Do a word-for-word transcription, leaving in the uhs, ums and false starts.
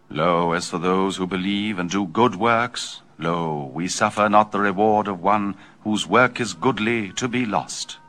Lo, as for those who believe and do good works, lo, we suffer not the reward of one whose work is goodly to be lost.